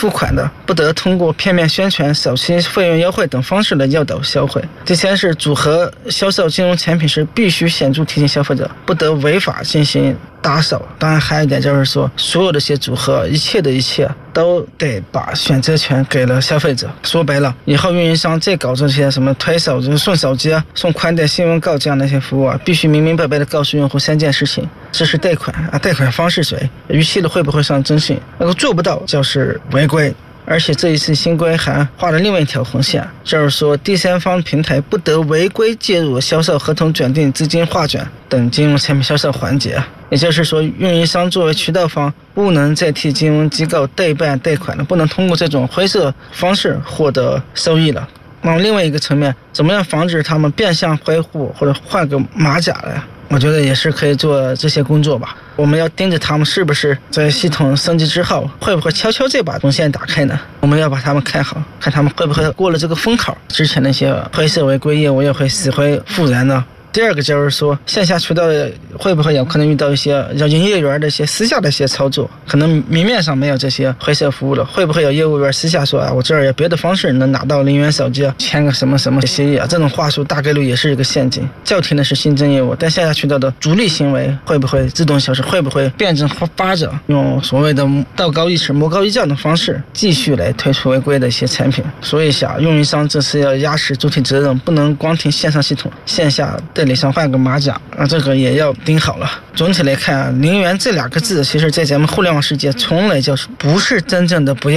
付款的，不得通过片面宣传、首期费用优惠等方式来诱导消费。第三是组合销售金融产品时，必须显著提醒消费者不得违法进行打手。当然还有一点就是说，所有的些组合，一切都得把选择权给了消费者。说白了，以后运营商再搞这些什么推手，就是送手机、送宽带、新闻告这样的一些服务必须明明白白的告诉用户3件事情：支持贷款贷款方是谁，逾期了会不会上征信，如果做不到就是违规。而且这一次新规还画了另外一条红线，就是说第三方平台不得违规介入销售合同转订、资金划转等金融产品销售环节。也就是说，运营商作为渠道方，不能再替金融机构代办贷款了，不能通过这种灰色方式获得收益了。那另外一个层面，怎么样防止他们变相挥霍或者换个马甲来？我觉得也是可以做这些工作吧。我们要盯着他们是不是在系统升级之后，会不会悄悄再把红线打开呢？我们要把他们看好，看他们会不会过了这个风口，之前那些灰色违规业务也会死灰复燃呢？第二个就是说，线下渠道会不会有可能遇到一些营业员的一些私下的一些操作，可能明面上没有这些灰色服务了，会不会有业务员私下说我这儿有别的方式能拿到0元手机，签个什么什么协议这种话术大概率也是一个陷阱。叫停的是新增业务，但线下渠道的逐利行为会不会自动消失，会不会辩证发展，用所谓的道高一尺魔高一丈的方式继续来推出违规的一些产品。所以运营商这次要压实主体责任，不能光听线上系统，线下代理商换个马甲这个也要盯好了。总体来看0元这2个字，其实在咱们互联网世界从来就是不是真正的不要